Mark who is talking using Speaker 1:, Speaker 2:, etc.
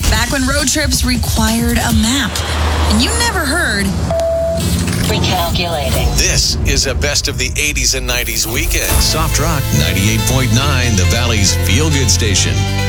Speaker 1: Back when road trips required a map. And you never heard...
Speaker 2: Recalculating.
Speaker 3: This is a best of the 80s and 90s weekend. Soft Rock 98.9, the Valley's feel-good station.